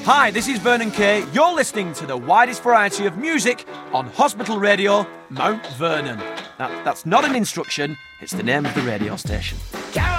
Hi, this is Vernon Kay. You're listening to the widest variety of music on Hospital Radio, Mount Vernon. That's not an instruction, it's the name of the radio station.